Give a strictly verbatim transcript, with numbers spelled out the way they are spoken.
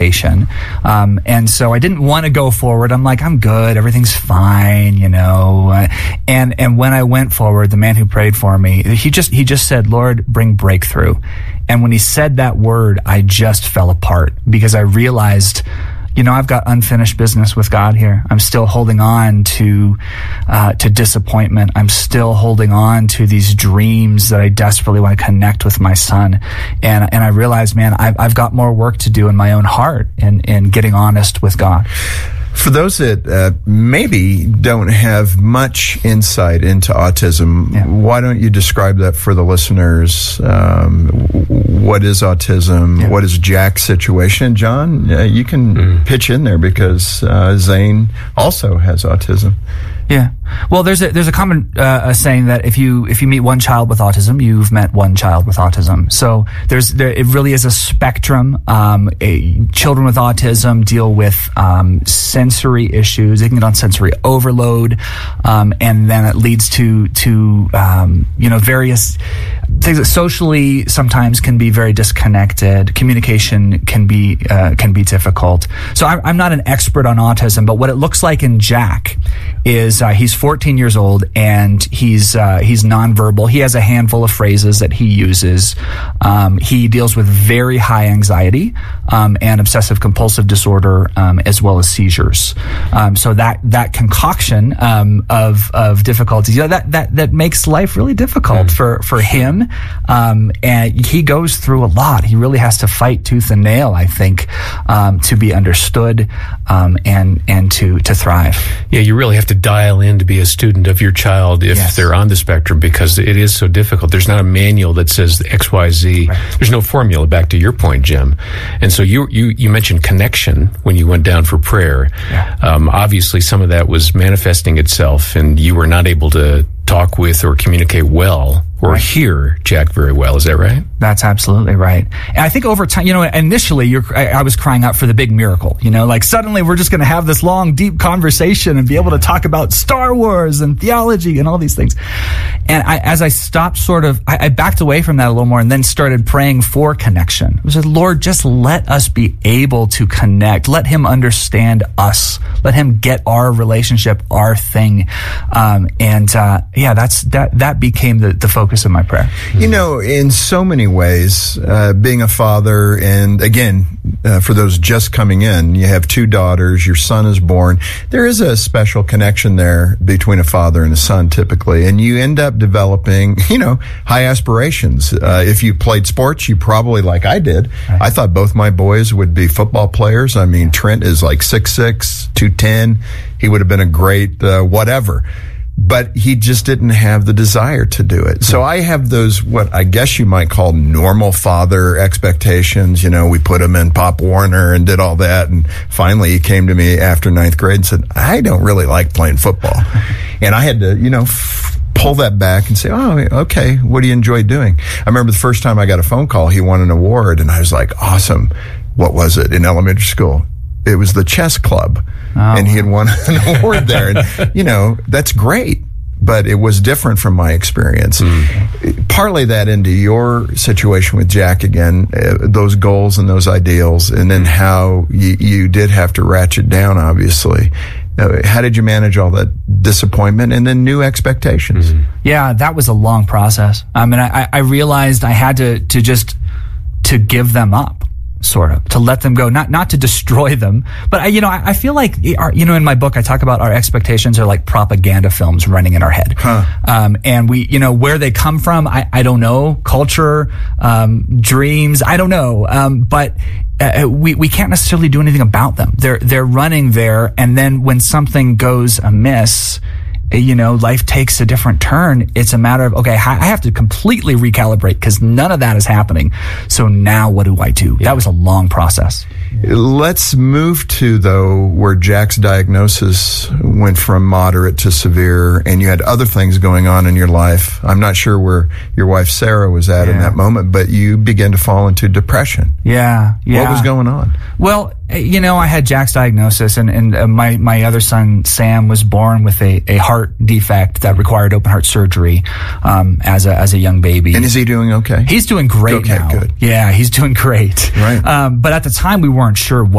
medication. Um, and so I didn't want to go forward. I'm like, I'm good. Everything's fine, you know. Uh, and, and when I went forward, the man who prayed for me, he just, he just said, Lord, bring breakthrough. And when he said that word, I just fell apart because I realized, you know, I've got unfinished business with God here. I'm still holding on to uh, to disappointment. I'm still holding on to these dreams that I desperately want to connect with my son. And and I realized, man, I've, I've got more work to do in my own heart in, in getting honest with God. For those that uh, maybe don't have much insight into autism, yeah. why don't you describe that for the listeners? Um, what is autism? Yeah. What is Jack's situation? John, uh, you can mm. pitch in there because uh, Zane also has autism. Yeah. Well, there's a there's a common uh, a saying that if you if you meet one child with autism, you've met one child with autism. So there's there it really is a spectrum. Um, a, children with autism deal with um, sensory issues. They can get on sensory overload, um, and then it leads to to um, you know various things that socially sometimes can be very disconnected. Communication can be uh, can be difficult. So I'm, I'm not an expert on autism, but what it looks like in Jack is uh, he's fourteen years old and he's uh, he's nonverbal. He has a handful of phrases that he uses. Um, he deals with very high anxiety um, and obsessive compulsive disorder, um, as well as seizures. Um, so that that concoction um, of of difficulties, you know, that that that makes life really difficult mm. for for him. Um, and he goes through a lot. He really has to fight tooth and nail, I think, um, to be understood um, and and to to thrive. Yeah, you really have to dial in to be a student of your child if yes. they're on the spectrum, because it is so difficult. There's not a manual that says X, Y, Z. Right. There's no formula, back to your point, Jim. And so you you, you mentioned connection when you went down for prayer. Yeah. Um, obviously, some of that was manifesting itself, and you were not able to talk with or communicate well or right. hear Jack very well. Is that right? That's absolutely right. And I think over time, you know, initially you're, I, I was crying out for the big miracle, you know, like suddenly we're just going to have this long, deep conversation and be able to talk about Star Wars and theology and all these things. And I, as I stopped sort of, I, I backed away from that a little more and then started praying for connection. I said, Lord, just let us be able to connect. Let him understand us. Let him get our relationship, our thing. Um, and, uh, yeah, that's, that, that became the, the focus of my prayer. You know, in so many ways, uh, being a father, and again, uh, for those just coming in, you have two daughters, your son is born. There is a special connection there between a father and a son typically, and you end up developing, you know, high aspirations. Uh, if you played sports, you probably, like I did, right. I thought both my boys would be football players. I mean, Trent is like six six, two ten. He would have been a great uh, whatever. But he just didn't have the desire to do it. So I have those, what I guess you might call normal father expectations. You know, we put him in Pop Warner and did all that. And finally he came to me after ninth grade and said, I don't really like playing football. And I had to, you know, f- pull that back and say, oh, okay, what do you enjoy doing? I remember the first time I got a phone call, he won an award. And I was like, awesome. What was it in elementary school? It was the chess club. Oh. And he had won an award there. And, you know, that's great, but it was different from my experience. Mm. Partly that into your situation with Jack again, uh, those goals and those ideals, and then how you, you did have to ratchet down, obviously. Uh, how did you manage all that disappointment and then new expectations? Mm-hmm. Yeah, that was a long process. I mean, I, I realized I had to, to just, to give them up. Sort of, to let them go, not not to destroy them, but I, you know, I, I feel like, our, you know, in my book, I talk about our expectations are like propaganda films running in our head, huh. um, and we, you know, where they come from, I, I don't know, culture, um, dreams, I don't know, um, but uh, we we can't necessarily do anything about them. They're they're running there, and then when something goes amiss, you know, life takes a different turn. It's a matter of, okay, I have to completely recalibrate because none of that is happening. So now what do I do? Yeah. That was a long process. Let's move to, though, where Jack's diagnosis went from moderate to severe, and you had other things going on in your life. I'm not sure where your wife Sarah was at yeah. in that moment, but you began to fall into depression. Yeah, yeah. What was going on? Well, you know, I had Jack's diagnosis, and, and uh, my, my other son, Sam, was born with a, a heart defect that required open heart surgery um, as a as a young baby. And is he doing okay? He's doing great okay, now. Good. Yeah, he's doing great. Right. Um, but at the time, we weren't sure what